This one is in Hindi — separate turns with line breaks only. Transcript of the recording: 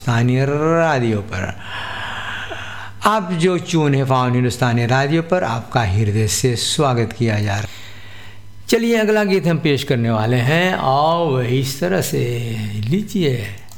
हिंदुस्तानी रेडियो पर आप जो चून है फाउंड हिंदुस्तानी रेडियो पर आपका हृदय से स्वागत किया जा रहा है। चलिए अगला गीत हम पेश करने वाले हैं और इस तरह से लीजिए।